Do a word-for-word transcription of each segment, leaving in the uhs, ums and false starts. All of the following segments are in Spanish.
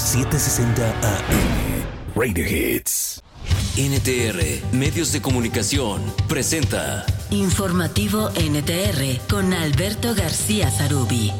setecientos sesenta A M. Radio Hits. N T R, Medios de Comunicación, presenta Informativo N T R con Alberto García Zarubi.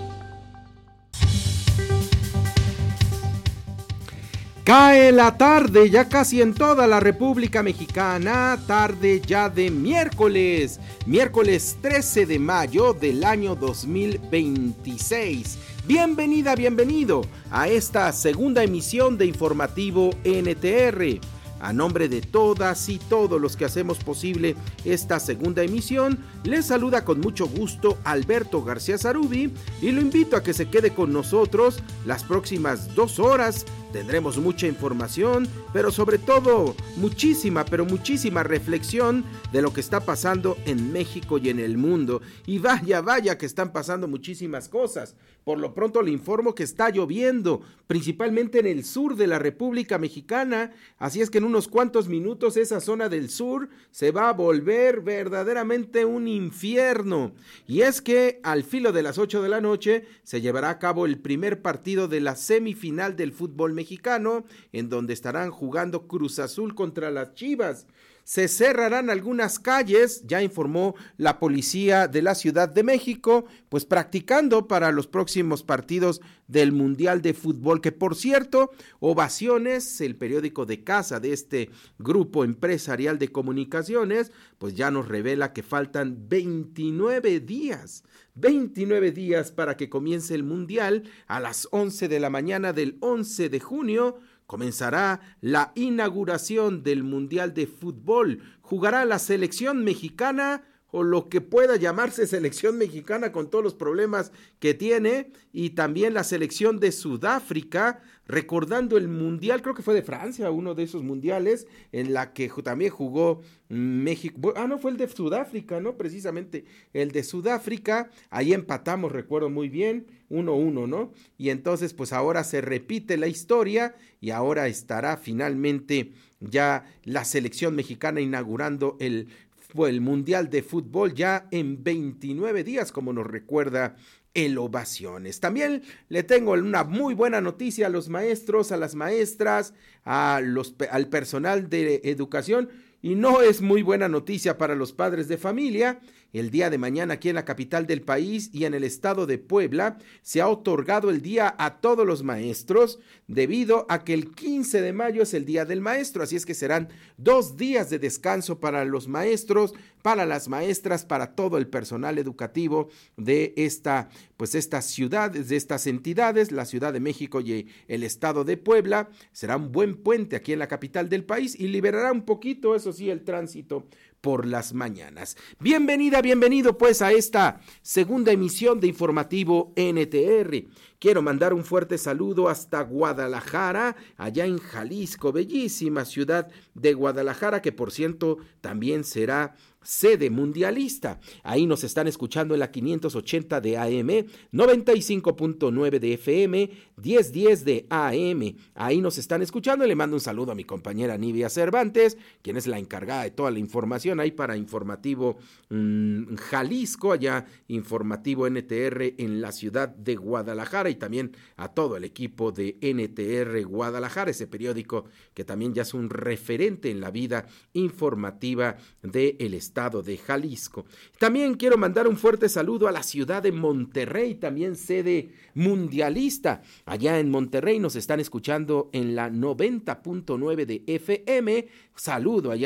Cae la tarde, ya casi en toda la República Mexicana, tarde ya de miércoles, miércoles trece de mayo del año dos mil veintiséis. Bienvenida, bienvenido a esta segunda emisión de Informativo N T R. A nombre de todas y todos los que hacemos posible esta segunda emisión, les saluda con mucho gusto Alberto García Zarubi y lo invito a que se quede con nosotros las próximas dos horas. Tendremos mucha información, pero sobre todo muchísima, pero muchísima reflexión de lo que está pasando en México y en el mundo. Y vaya, vaya que están pasando muchísimas cosas. Por lo pronto le informo que está lloviendo, principalmente en el sur de la República Mexicana. Así es que en unos cuantos minutos esa zona del sur se va a volver verdaderamente un infierno. Y es que al filo de las ocho de la noche se llevará a cabo el primer partido de la semifinal del fútbol mexicano. mexicano, en donde estarán jugando Cruz Azul contra las Chivas. Se cerrarán algunas calles, ya informó la policía de la Ciudad de México, pues practicando para los próximos partidos del Mundial de Fútbol, que por cierto, Ovaciones, el periódico de casa de este grupo empresarial de comunicaciones, pues ya nos revela que faltan veintinueve días, veintinueve días para que comience el Mundial. A las once de la mañana del once de junio, comenzará la inauguración del Mundial de Fútbol. Jugará la selección mexicana, o lo que pueda llamarse selección mexicana con todos los problemas que tiene, y también la selección de Sudáfrica, recordando el mundial, creo que fue de Francia, uno de esos mundiales, en la que también jugó México, ah no, fue el de Sudáfrica, ¿no? Precisamente, el de Sudáfrica, ahí empatamos, recuerdo muy bien, uno uno, ¿no? Y entonces, pues ahora se repite la historia, y ahora estará finalmente ya la selección mexicana inaugurando el el Mundial de Fútbol ya en veintinueve días, como nos recuerda el Ovaciones. También le tengo una muy buena noticia a los maestros, a las maestras, a los, al personal de educación, y no es muy buena noticia para los padres de familia. El día de mañana aquí en la capital del país y en el estado de Puebla se ha otorgado el día a todos los maestros debido a que el quince de mayo es el día del maestro, así es que serán dos días de descanso para los maestros, para las maestras, para todo el personal educativo de esta, pues estas ciudades, de estas entidades, la Ciudad de México y el estado de Puebla. Será un buen puente aquí en la capital del país y liberará un poquito, eso sí, el tránsito por las mañanas. Bienvenida, bienvenido pues a esta segunda emisión de Informativo N T R. Quiero mandar un fuerte saludo hasta Guadalajara, allá en Jalisco, bellísima ciudad de Guadalajara, que por cierto también será sede mundialista. Ahí nos están escuchando en la quinientos ochenta de A M, noventa y cinco punto nueve de F M, diez diez de A M. Ahí nos están escuchando y le mando un saludo a mi compañera Nivia Cervantes, quien es la encargada de toda la información ahí para Informativo mmm, Jalisco, allá Informativo N T R en la ciudad de Guadalajara, y también a todo el equipo de N T R Guadalajara, ese periódico que también ya es un referente en la vida informativa del estado estado de Jalisco. También quiero mandar un fuerte saludo a la ciudad de Monterrey, también sede mundialista. Allá en Monterrey nos están escuchando en la noventa punto nueve de F M. Saludo allá